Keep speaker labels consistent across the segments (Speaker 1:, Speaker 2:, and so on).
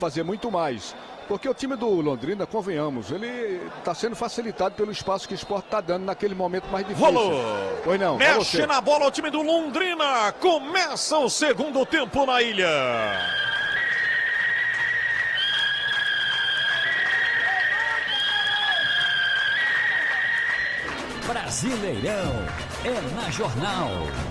Speaker 1: fazer muito mais. Porque o time do Londrina, convenhamos, ele está sendo facilitado pelo espaço que o Sport está dando naquele momento mais difícil.
Speaker 2: Rolou!
Speaker 1: Pois não,
Speaker 2: mexe na bola o time do Londrina. Começa o segundo tempo na ilha.
Speaker 3: Brasileirão é na Jornal.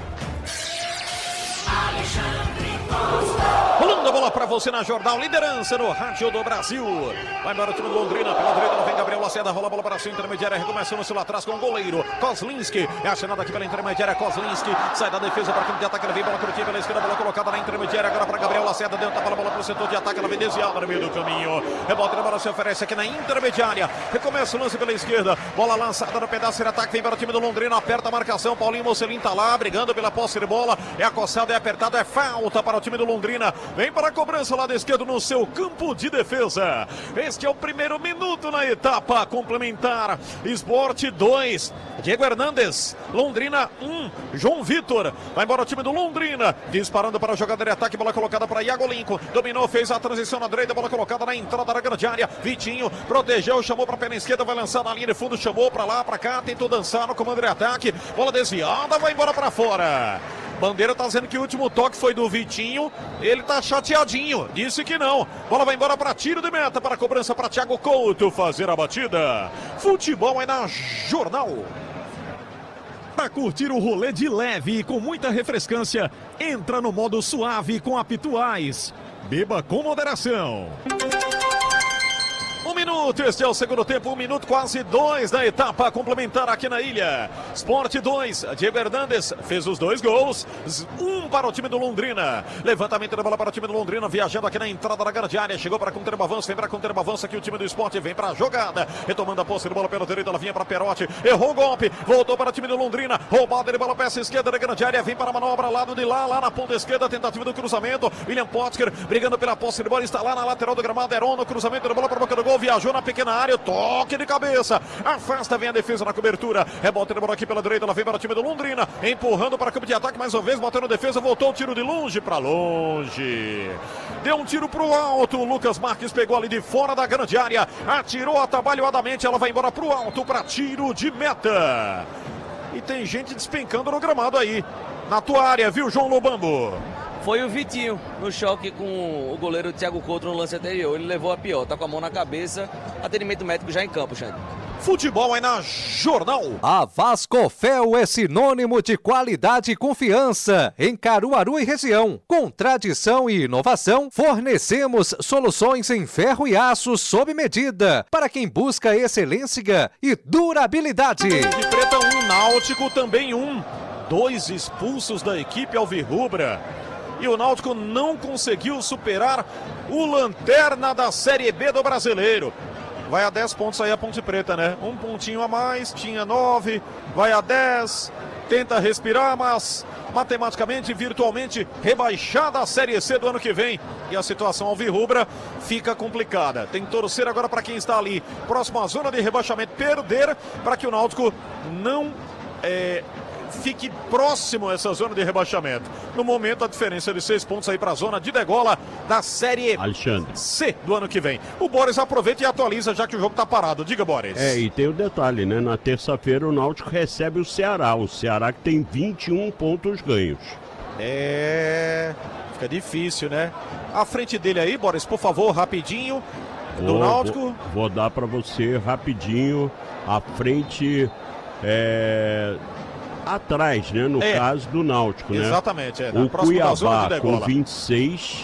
Speaker 2: Rolando a bola pra você na Jornal, liderança no rádio do Brasil. Vai embora o time do Londrina, pela direita lá vem Gabriel Lacerda, rola a bola para a intermediária, recomeçando lá atrás com o goleiro Kozlinski. É acionado aqui pela intermediária, Kozlinski sai da defesa para o campo de ataque, ele vem bola curtinha pela esquerda, bola colocada na intermediária, agora para Gabriel Lacerda, dentro da bola para o setor de ataque, ela vem desviada no meio do caminho. Rebote na bola se oferece aqui na intermediária, recomeça o lance pela esquerda, bola lançada no pedaço de ataque, vem para o time do Londrina, aperta a marcação, Paulinho Mocelin tá lá, brigando pela posse de bola, é acossado, é apertado, é falta para o time do Londrina, vem para a cobrança lá da esquerda no seu campo de defesa. Este é o primeiro minuto na etapa complementar. Sport 2, Diego Hernandes, Londrina 1, João Vitor. Vai embora o time do Londrina, disparando para a jogada de ataque, bola colocada para Iago Lincoln, dominou, fez a transição na direita, bola colocada na entrada da grande área, Vitinho protegeu, chamou para a perna esquerda, vai lançar na linha de fundo, chamou para lá, para cá, tentou dançar no comando de ataque, bola desviada, vai embora para fora. Bandeira tá dizendo que o último toque foi do Vitinho, ele tá chateadinho, disse que não. Bola vai embora para tiro de meta, para cobrança para Thiago Couto fazer a batida. Futebol é na Jornal. Para curtir o rolê de leve e com muita refrescância, entra no modo suave com a Pituais. Beba com moderação. 1 minuto, este é o segundo tempo, 1 minuto, quase 2 da etapa complementar aqui na ilha. Sport 2, Diego Hernandes fez os 2 gols, 1 para o time do Londrina. Levantamento da bola para o time do Londrina, viajando aqui na entrada da grande área, chegou para conter o avanço, vem para conter o avanço aqui o time do Sport, vem para a jogada, retomando a posse de bola pela direita, ela vinha para Perotti, errou o golpe, voltou para o time do Londrina, roubada de bola, peça esquerda da grande área, vem para a manobra, lado de lá, lá na ponta esquerda, tentativa do cruzamento, William Potker brigando pela posse de bola, está lá na lateral do gramado, Heron no cruzamento da bola para a boca do gol, viajou na pequena área, toque de cabeça, afasta, vem a defesa na cobertura, rebote de bola aqui pela direita, ela vem para o time do Londrina, empurrando para o campo de ataque, mais uma vez, batendo a defesa, voltou o tiro de longe para longe, deu um tiro para o alto, o Lucas Marques pegou ali de fora da grande área, atirou atabalhoadamente, ela vai embora para o alto, para tiro de meta, e tem gente despencando no gramado aí, na tua área, viu, João Lobambo?
Speaker 4: Foi o Vitinho no choque com o goleiro Thiago Couto no lance anterior. Ele levou a pior, tá com a mão na cabeça. Atendimento médico já em campo, Xande.
Speaker 2: Futebol é na Jornal.
Speaker 5: A Vascofel é sinônimo de qualidade e confiança em Caruaru e região. Com tradição e inovação, fornecemos soluções em ferro e aço sob medida para quem busca excelência e durabilidade.
Speaker 2: De Preta 1, Náutico também 1. 2 expulsos da equipe alvirrubra. E o Náutico não conseguiu superar o lanterna da Série B do Brasileiro. Vai a 10 pontos aí a Ponte Preta, né? Um pontinho a mais, tinha 9, vai a 10, tenta respirar, mas matematicamente, virtualmente, rebaixada a Série C do ano que vem. E a situação alvirrubra fica complicada. Tem que torcer agora para quem está ali, próximo à zona de rebaixamento, perder para que o Náutico não fique próximo a essa zona de rebaixamento. No momento, a diferença de 6 pontos aí para a zona de degola da Série C do ano que vem. O Boris aproveita e atualiza, já que o jogo está parado. Diga, Boris.
Speaker 6: E tem o detalhe, né? Na terça-feira o Náutico recebe o Ceará. O Ceará que tem 21 pontos ganhos.
Speaker 2: Fica difícil, né? À frente dele aí, Boris, por favor, rapidinho. Do Náutico.
Speaker 6: Vou dar para você rapidinho. À frente... atrás, né? No caso do Náutico, né?
Speaker 2: Exatamente,
Speaker 6: o Cuiabá com 26,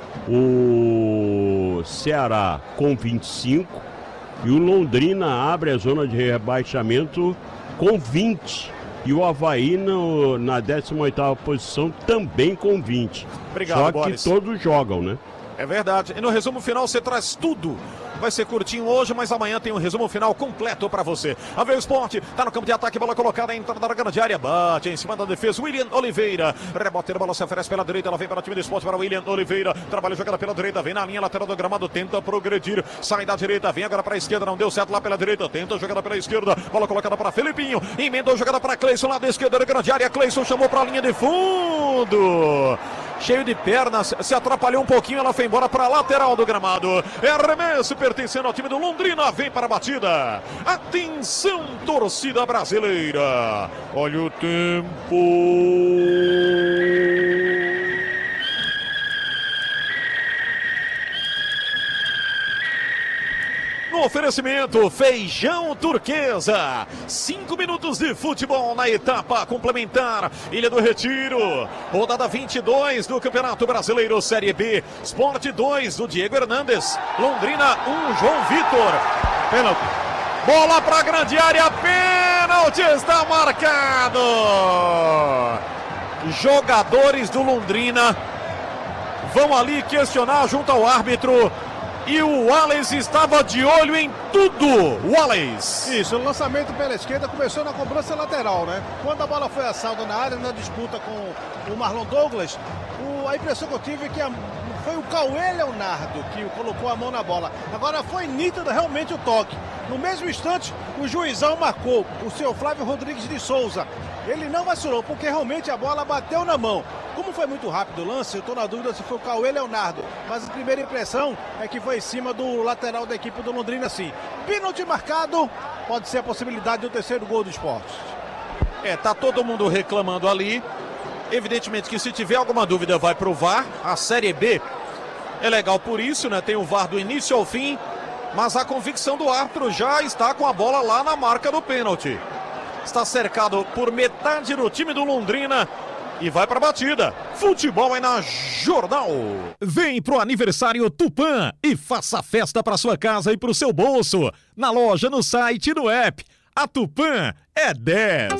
Speaker 6: o Ceará com 25 e o Londrina abre a zona de rebaixamento com 20 e o Avaí na 18ª posição também com 20.
Speaker 2: Obrigado,
Speaker 6: Só que
Speaker 2: Boris.
Speaker 6: todos jogam, né?
Speaker 2: É verdade. E no resumo final você traz tudo. Vai ser curtinho hoje, mas amanhã tem um resumo final completo pra você. A ver o Sport, tá no campo de ataque, bola colocada, entrada da grande área, bate em cima da defesa, William Oliveira, rebote, a bola se oferece pela direita, ela vem para o time do Sport, para o William Oliveira, trabalha jogada pela direita, vem na linha lateral do gramado, tenta progredir, sai da direita, vem agora para a esquerda, não deu certo lá pela direita, tenta jogada pela esquerda, bola colocada para Felipinho, emendou jogada para Cleison, lá da esquerda da grande área, Cleison chamou para a linha de fundo. cheio de pernas, se atrapalhou um pouquinho, ela foi embora para a lateral do gramado. É arremesso pertencendo ao time do Londrina, vem para a batida. Atenção, torcida brasileira. Olha o tempo. No oferecimento, feijão turquesa. 5 minutos de futebol na etapa complementar. Ilha do Retiro. Rodada 22 do Campeonato Brasileiro Série B. Sport 2 do Diego Hernandes. Londrina 1, João Vitor. Pênalti. Bola para a grande área. Pênalti está marcado. Jogadores do Londrina vão ali questionar junto ao árbitro. E o Wallace estava de olho em tudo. Wallace.
Speaker 7: Isso, o lançamento pela esquerda começou na cobrança lateral, né? Quando a bola foi a saldo na área, na disputa com o Marlon Douglas, a impressão que eu tive é que foi o Cauê Leonardo que colocou a mão na bola. Agora foi nítido realmente o toque. No mesmo instante, o juizão marcou o seu Flávio Rodrigues de Souza. Ele não vacilou, porque realmente a bola bateu na mão. Como foi muito rápido o lance, eu estou na dúvida se foi o Cauê Leonardo. Mas a primeira impressão é que foi em cima do lateral da equipe do Londrina, sim. Pênalti marcado, pode ser a possibilidade do terceiro gol do Sport.
Speaker 2: Tá todo mundo reclamando ali. Evidentemente que se tiver alguma dúvida vai pro VAR. A Série B é legal por isso, né? Tem o VAR do início ao fim. Mas a convicção do árbitro já está com a bola lá na marca do pênalti. Está cercado por metade do time do Londrina e vai para a batida. Futebol é na Jornal.
Speaker 8: Vem pro aniversário Tupã e faça festa para sua casa e pro seu bolso. Na loja, no site e no app. A Tupã é 10.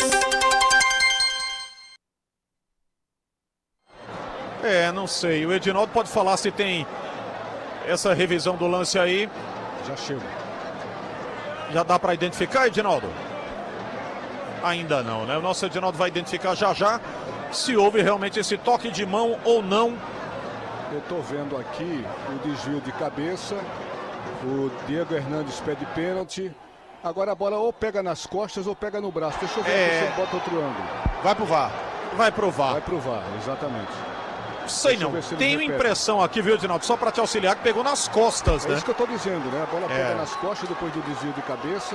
Speaker 2: Não sei. O Edinaldo pode falar se tem essa revisão do lance aí.
Speaker 1: Já chego.
Speaker 2: Já dá para identificar, Edinaldo? Ainda não, né? O nosso Edinaldo vai identificar já se houve realmente esse toque de mão ou não.
Speaker 1: Eu estou vendo aqui o desvio de cabeça. O Diego Hernandes pede pênalti. Agora a bola ou pega nas costas ou pega no braço. Deixa eu ver se você bota outro ângulo.
Speaker 7: Vai pro VAR.
Speaker 2: Vai pro VAR.
Speaker 1: Vai pro VAR, exatamente.
Speaker 2: Sei não. Tenho impressão aqui, viu, Edinaldo? Só para te auxiliar, que pegou nas costas, né?
Speaker 1: É isso que eu estou dizendo, né? A bola pega nas costas depois do desvio de cabeça.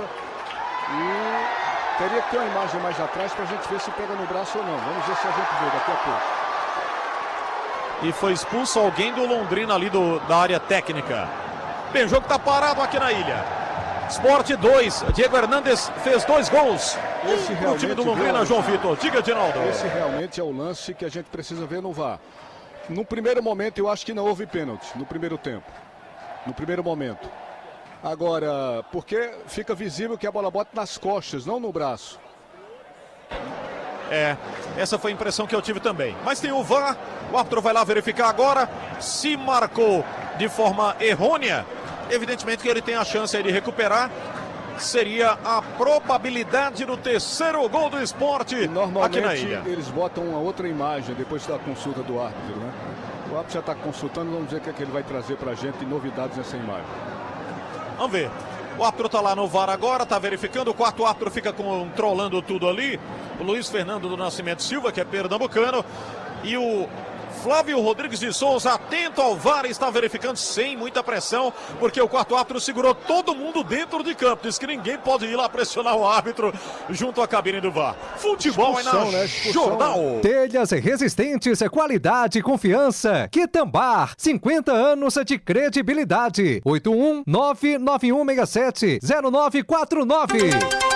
Speaker 1: E teria que ter uma imagem mais atrás para a gente ver se pega no braço ou não. Vamos ver se a gente vê daqui a pouco.
Speaker 2: E foi expulso alguém do Londrina ali da área técnica. Bem, o jogo está parado aqui na ilha. Sport 2, Diego Hernandes fez 2 gols. O time do Londrina, João Vitor. Diga, Edinaldo.
Speaker 1: Esse realmente é o lance que a gente precisa ver no VAR. No primeiro momento, eu acho que não houve pênalti, no primeiro tempo. No primeiro momento. Agora, porque fica visível que a bola bota nas costas, não no braço.
Speaker 2: Essa foi a impressão que eu tive também. Mas tem o VAR, o árbitro vai lá verificar agora. Se marcou de forma errônea, evidentemente que ele tem a chance aí de recuperar. Seria a probabilidade do terceiro gol do Sport aqui na ilha.
Speaker 1: Eles botam uma outra imagem depois da consulta do árbitro, né? O árbitro já está consultando, vamos ver o que é que ele vai trazer para a gente, novidades nessa imagem.
Speaker 2: Vamos ver. O árbitro está lá no VAR agora, está verificando. O quarto árbitro fica controlando tudo ali. O Luiz Fernando do Nascimento Silva, que é pernambucano. E o Flávio Rodrigues de Souza, atento ao VAR, está verificando sem muita pressão, porque o quarto árbitro segurou todo mundo dentro de campo. Diz que ninguém pode ir lá pressionar o árbitro junto à cabine do VAR. Futebol é na Jornal.
Speaker 5: Telhas resistentes, qualidade e confiança. Quitambar, 50 anos de credibilidade. 81991670949.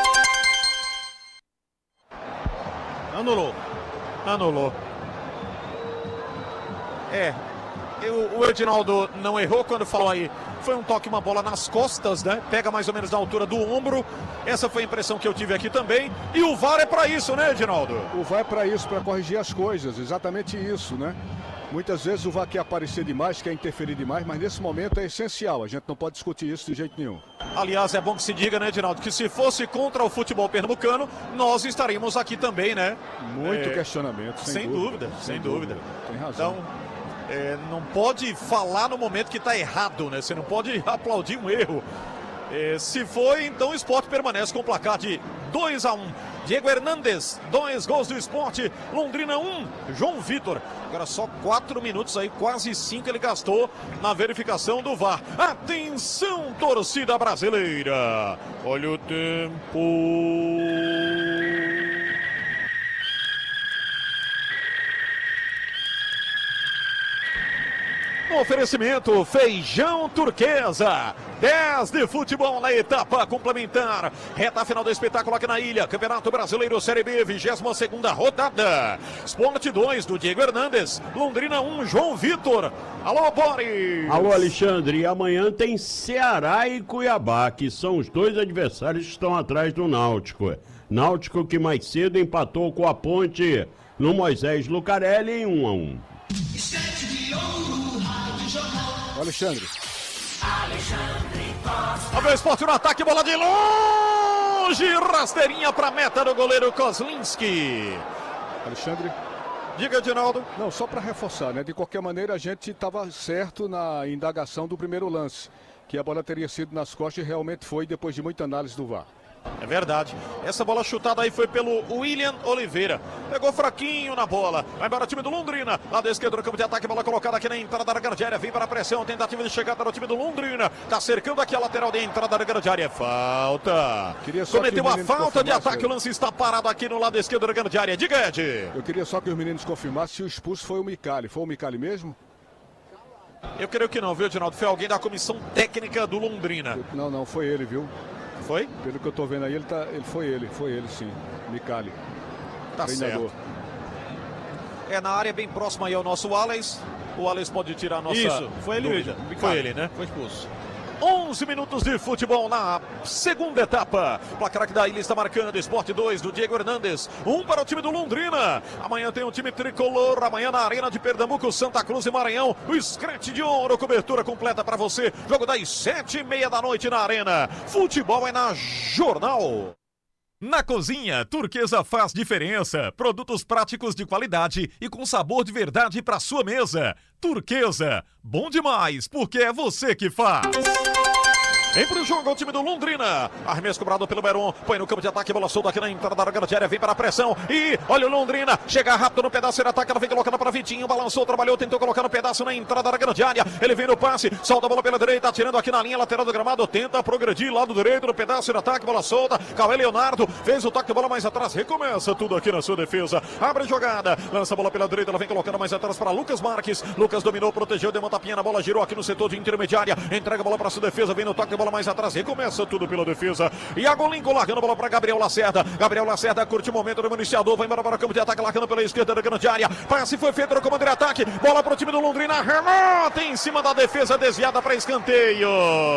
Speaker 2: Anulou. O Edinaldo não errou quando falou aí. Foi um toque, uma bola nas costas, né? Pega mais ou menos na altura do ombro. Essa foi a impressão que eu tive aqui também. E o VAR é para isso, né, Edinaldo?
Speaker 1: O VAR é para isso, para corrigir as coisas. Exatamente isso, né? Muitas vezes o VAR quer aparecer demais, quer interferir demais, mas nesse momento é essencial. A gente não pode discutir isso de jeito nenhum.
Speaker 2: Aliás, é bom que se diga, né, Edinaldo, que se fosse contra o futebol pernambucano, nós estaríamos aqui também, né?
Speaker 1: Muito questionamento, sem dúvida.
Speaker 2: Tem razão. Então, não pode falar no momento que está errado, né? Você não pode aplaudir um erro. Se foi, então o Sport permanece com o placar de 2-1. Diego Hernandes, 2 gols do Sport, Londrina 1, João Vitor. Agora só 4 minutos aí, quase 5 ele gastou na verificação do VAR. Atenção, torcida brasileira. Olha o tempo. Oferecimento Feijão Turquesa, 10 de futebol na etapa complementar, reta final do espetáculo aqui na ilha, Campeonato Brasileiro Série B, 22ª rodada, Sport 2 do Diego Hernandes, Londrina 1, João Vitor. Alô, Boris!
Speaker 6: Alô, Alexandre, e amanhã tem Ceará e Cuiabá, que são os 2 adversários que estão atrás do Náutico. Náutico que mais cedo empatou com a Ponte no Moisés Lucarelli em 1-1.
Speaker 1: Alexandre.
Speaker 2: Abre o Sport no ataque, bola de longe, rasteirinha para meta do goleiro Kozlinski.
Speaker 1: Alexandre.
Speaker 2: Diga, Edinaldo.
Speaker 1: Não, só para reforçar, né? De qualquer maneira, a gente estava certo na indagação do primeiro lance, que a bola teria sido nas costas e realmente foi depois de muita análise do VAR.
Speaker 2: É verdade. Essa bola chutada aí foi pelo William Oliveira. Pegou fraquinho na bola. Vai embora o time do Londrina. Lado esquerdo do campo de ataque. Bola colocada aqui na entrada da grande área. Vem para a pressão. Tentativa de chegada do time do Londrina. Tá cercando aqui a lateral de entrada da grande área. Falta. Cometeu a falta de ataque. O lance está parado aqui no lado esquerdo da grande área. Diga, Ed.
Speaker 1: Eu queria só que os meninos confirmassem se o expulso foi o Micali. Foi o Micali mesmo?
Speaker 2: Eu creio que não, viu, Edinaldo? Foi alguém da comissão técnica do Londrina.
Speaker 1: Não, foi ele, viu?
Speaker 2: Foi?
Speaker 1: Pelo que eu tô vendo aí, foi ele sim, Micali.
Speaker 2: Tá
Speaker 1: treinador.
Speaker 2: certo. É na área bem próxima aí ao nosso Wallace. O Wallace pode tirar a nossa
Speaker 7: Isso, foi ele
Speaker 2: dúvida.
Speaker 7: mesmo.
Speaker 2: Foi ele, né?
Speaker 7: Foi expulso.
Speaker 2: 11 minutos de futebol na segunda etapa. Placar aqui da ilha está marcando. Sport 2 do Diego Hernandes. 1 para o time do Londrina. Amanhã tem um time tricolor. Amanhã na Arena de Pernambuco, Santa Cruz e Maranhão. O Scratch de Ouro, cobertura completa para você. Jogo das 7h30 da noite na Arena. Futebol é na Jornal.
Speaker 8: Na cozinha, Turquesa faz diferença. Produtos práticos de qualidade e com sabor de verdade para sua mesa. Turquesa, bom demais, porque é você que faz.
Speaker 2: Vem pro jogo o time do Londrina. Arremesso cobrado pelo Beron. Põe no campo de ataque. Bola solta aqui na entrada da grande área. Vem para a pressão. E olha o Londrina. Chega rápido no pedaço de ataque. Ela vem colocando para Vitinho. Balançou, trabalhou. Tentou colocar no pedaço na entrada da grande área. Ele vem no passe. Solta a bola pela direita. Atirando aqui na linha lateral do gramado. Tenta progredir. Lado direito no pedaço de ataque. Bola solta. Cauê Leonardo. Fez o toque de bola mais atrás. Recomeça tudo aqui na sua defesa. Abre a jogada. Lança a bola pela direita. Ela vem colocando mais atrás para Lucas Marques. Lucas dominou, protegeu. Deu uma tapinha na bola. Girou aqui no setor de intermediária. Entrega a bola para sua defesa. Vem no toque de bola mais atrás. Recomeça tudo pela defesa. Iago Lincoln largando a bola para Gabriel Lacerda. Gabriel Lacerda curte o momento do iniciador. Vai embora para o campo de ataque, largando pela esquerda da grande área. Passe foi feito no comando de ataque. Bola para o time do Londrina. Remota em cima da defesa, desviada para escanteio.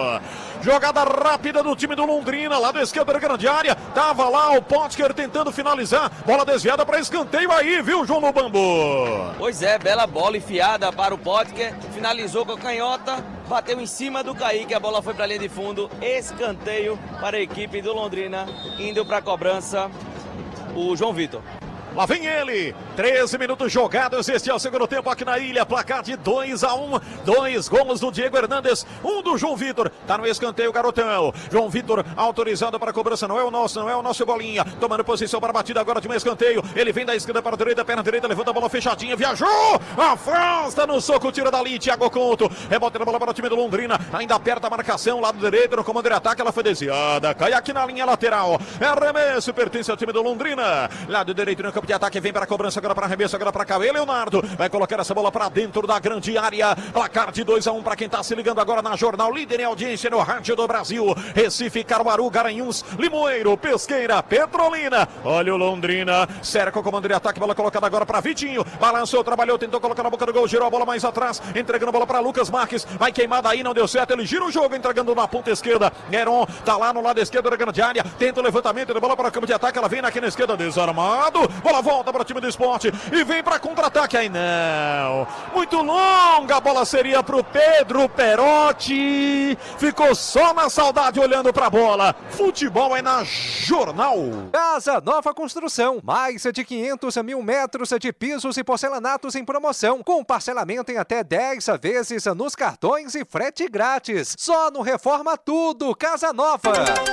Speaker 2: Jogada rápida do time do Londrina, lá do esquerdo da grande área. Tava lá o Potker tentando finalizar. Bola desviada para escanteio aí, viu, João Lobambo?
Speaker 4: Pois é, bela bola enfiada para o Potker. Finalizou com a canhota. Bateu em cima do Kaique, a bola foi para a linha de fundo. Escanteio para a equipe do Londrina, indo para a cobrança o João Vitor.
Speaker 2: Lá vem ele, 13 minutos jogados, este é o segundo tempo aqui na ilha, placar de 2-1, 2 gols do Diego Hernandes, 1 do João Vitor, tá no escanteio, garotão. João Vitor autorizado para a cobrança, não é o nosso bolinha, tomando posição para a batida agora de um escanteio, ele vem da esquerda para a direita, perna direita, levanta a bola fechadinha, viajou, afasta no soco, tira dali, Thiago Couto, rebota a bola para o time do Londrina, ainda aperta a marcação, lado direito, no comando de ataque, ela foi desviada, cai aqui na linha lateral, arremesso, pertence ao time do Londrina, lado direito no campo de ataque, vem para a cobrança, agora para arremesso, agora para Cauê Leonardo, vai colocar essa bola para dentro da grande área, placar de 2-1 para quem está se ligando agora na Jornal, líder em audiência no Rádio do Brasil, Recife, Caruaru, Garanhuns, Limoeiro, Pesqueira, Petrolina, olha o Londrina, cerca o comando de ataque, bola colocada agora para Vitinho, balançou, trabalhou, tentou colocar na boca do gol, girou a bola mais atrás, entregando a bola para Lucas Marques, vai queimada aí, não deu certo, ele gira o jogo, entregando na ponta esquerda, Neron, tá lá no lado esquerdo da grande área, tenta o levantamento de bola para o campo de ataque, ela vem aqui na esquerda, desarmado, bola volta para o time do Sport e vem para contra-ataque, aí não, muito longa, a bola seria para o Pedro Perotti, ficou só na saudade olhando para a bola. Futebol é na Jornal.
Speaker 5: Casa Nova Construção, mais de 500 mil metros de pisos e porcelanatos em promoção, com parcelamento em até 10 vezes nos cartões e frete grátis, só no Reforma Tudo Casa Nova.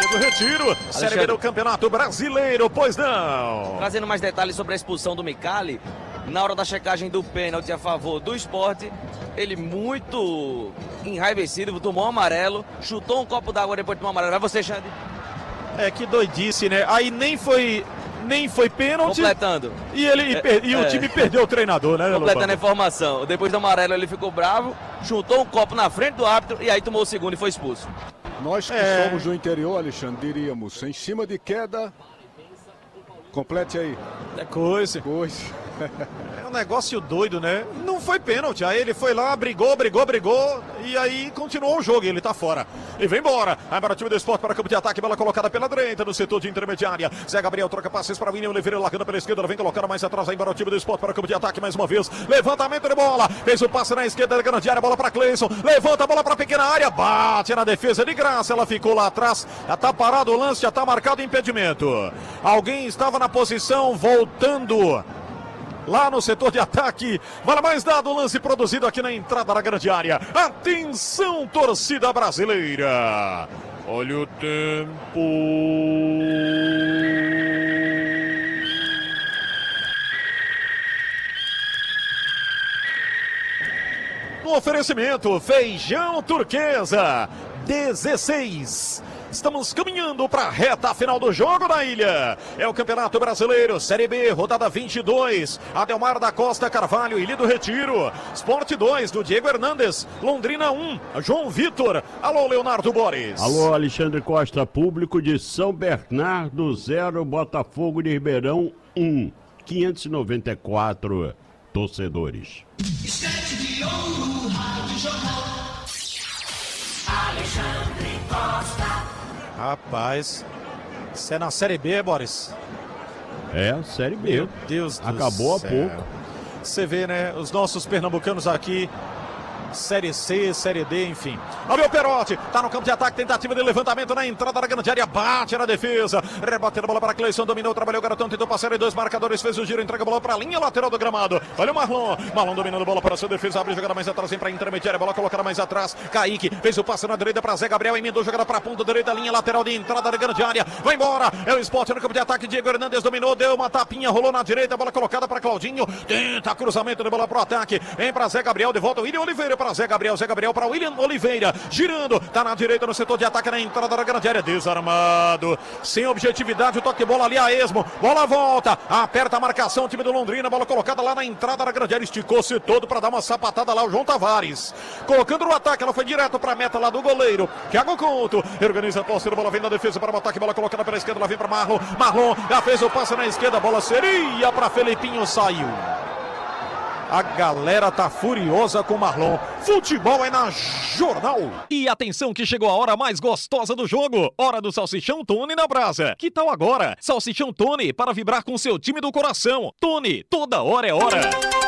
Speaker 2: do Retiro, Série B do Campeonato Brasileiro, pois não.
Speaker 4: Trazendo mais detalhes sobre a expulsão do Micali, na hora da checagem do pênalti a favor do Sport, ele muito enraivecido, tomou um amarelo, chutou um copo d'água depois de tomar um amarelo. Vai você, Xande.
Speaker 2: Que doidice, né? Aí nem foi pênalti.
Speaker 4: Completando.
Speaker 2: E o time perdeu o treinador, né?
Speaker 4: Completando a informação. Depois do amarelo ele ficou bravo, chutou um copo na frente do árbitro e aí tomou o segundo e foi expulso.
Speaker 1: Nós que somos do interior, Alexandre, diríamos, em cima de queda, complete aí.
Speaker 2: É coisa. É um negócio doido, né? Não foi pênalti. Aí ele foi lá, brigou. E aí continuou o jogo. E ele tá fora. E vem embora. Aí para o time do Sport, para o campo de ataque. Bola colocada pela direita no setor de intermediária. Zé Gabriel troca passes para William Oliveira, largando pela esquerda. Vem colocando mais atrás. Aí para o time do Sport, para o campo de ataque mais uma vez. Levantamento de bola. Fez o passe na esquerda da grande área. Bola para Cleison. Levanta a bola para a pequena área. Bate na defesa de graça. Ela ficou lá atrás. Já tá parado o lance. Já tá marcado impedimento. Alguém estava na posição voltando lá no setor de ataque. Vale mais dado o lance produzido aqui na entrada da grande área. Atenção, torcida brasileira. Olha o tempo. No oferecimento, Feijão Turquesa, 16. Estamos caminhando para a reta final do jogo na ilha. É o Campeonato Brasileiro, Série B, rodada 22. Adelmar da Costa Carvalho, Ilha do Retiro. Sport 2, do Diego Hernandes. Londrina 1, João Vitor. Alô, Leonardo Boris.
Speaker 6: Alô, Alexandre Costa, público de São Bernardo 0, Botafogo de Ribeirão 1. 594 torcedores.
Speaker 3: Estante de ouro, Rádio Jornal. Alexandre Costa.
Speaker 2: Rapaz, isso é na Série B, Boris?
Speaker 6: É, Série B.
Speaker 2: Meu Deus do céu.
Speaker 6: Acabou há pouco.
Speaker 2: Você vê, né, os nossos pernambucanos aqui, Série C, Série D, enfim. Olha o Perotti, tá no campo de ataque, tentativa de levantamento na entrada da grande área, bate na defesa, rebate a bola para Cleison, dominou, trabalhou o garotão, tentou passar em dois marcadores, fez o giro, entrega a bola para a linha lateral do gramado. Olha o Marlon dominando a bola para a sua defesa, abre jogada mais atrás, vem para a intermediária, bola colocada mais atrás, Kaique, fez o passe na direita para Zé Gabriel, emendou jogada para a ponta direita, linha lateral de entrada da grande área, vai embora, é o Sport no campo de ataque, Diego Hernandes dominou, deu uma tapinha, rolou na direita, bola colocada para Claudinho, tenta cruzamento de bola para o ataque, vem para Zé Gabriel, de volta o William Oliveira para Zé Gabriel para William Oliveira, girando, tá na direita no setor de ataque, na entrada da grande área, desarmado, sem objetividade, o toque de bola ali a esmo, bola volta, aperta a marcação, o time do Londrina, bola colocada lá na entrada da grande área, esticou-se todo para dar uma sapatada lá, o João Tavares, colocando no ataque, ela foi direto para a meta lá do goleiro, Thiago Couto, organiza a posse, bola vem na defesa para o ataque, bola colocada pela esquerda, ela vem para Marlon já fez o passe na esquerda, a bola seria para Felipinho, saiu. A galera tá furiosa com o Marlon. Futebol é na Jornal.
Speaker 8: E atenção que chegou a hora mais gostosa do jogo. Hora do Salsichão Tony na brasa. Que tal agora? Salsichão Tony para vibrar com seu time do coração. Tony, toda hora é hora.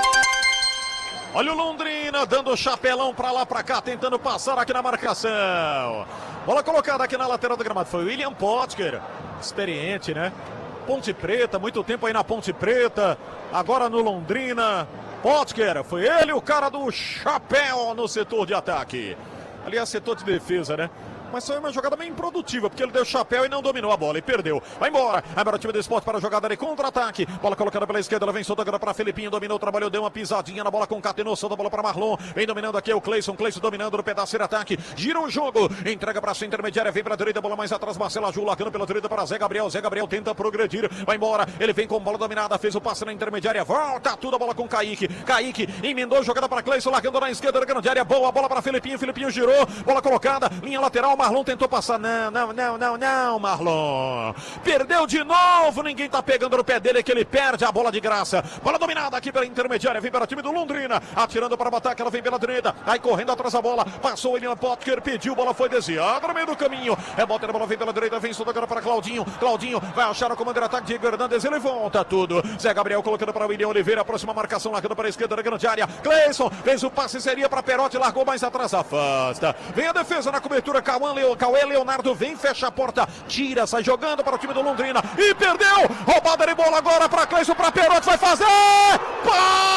Speaker 2: Olha o Londrina dando chapelão pra lá, pra cá, tentando passar aqui na marcação. Bola colocada aqui na lateral do gramado. Foi o William Potker. Experiente, né? Ponte Preta, muito tempo aí na Ponte Preta. Agora no Londrina. Potker, foi ele o cara do chapéu no setor de ataque. Aliás, setor de defesa, né? Mas foi uma jogada meio improdutiva, porque ele deu chapéu e não dominou a bola e perdeu. Vai embora. Agora o time do Sport para a jogada de contra-ataque. Bola colocada pela esquerda, ela vem solta agora para Felipinho, dominou, trabalhou, deu uma pisadinha na bola, concatenou, solta a bola para Marlon. Vem dominando aqui o Cleison dominando no pedaço de ataque. Gira o jogo, entrega para a sua intermediária, vem para a direita, bola mais atrás, Marcelo Aju, largando pela direita para Zé Gabriel tenta progredir, vai embora, ele vem com bola dominada, fez o passe na intermediária, volta tudo a bola com Kaique, emendou, jogada para Cleison, largando na esquerda da grande área, boa bola para Felipinho girou, bola colocada, linha lateral, Marlon tentou passar, não, Marlon. Perdeu de novo, ninguém tá pegando no pé dele, que ele perde a bola de graça. Bola dominada aqui pela intermediária, vem para o time do Londrina, atirando para o ataque, ela vem pela direita, aí correndo atrás da bola, passou o William Potker, pediu, bola foi desviada no meio do caminho, rebota a bola, vem pela direita, vem soltando agora para Claudinho vai achar o comando de ataque, Diego Hernandes, ele volta tudo, Zé Gabriel colocando para William Oliveira, próxima marcação, largando para a esquerda da grande área, Cleison, fez o passe, seria para Perotti, largou mais atrás, afasta, vem a defesa na cobertura, Cauê Leonardo vem, fecha a porta, tira, sai jogando para o time do Londrina e perdeu, roubada de bola agora para Cleison, para Perotti, vai fazer,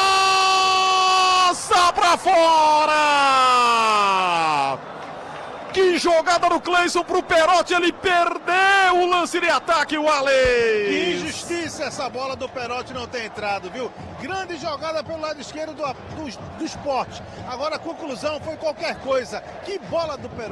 Speaker 2: passa para fora, Que jogada do Cleison pro Perotti, ele perdeu o lance de ataque, o Alex.
Speaker 7: Que injustiça essa bola do Perotti não ter entrado, viu? Grande jogada pelo lado esquerdo do Sport. Agora a conclusão foi qualquer coisa. Que bola do Perotti.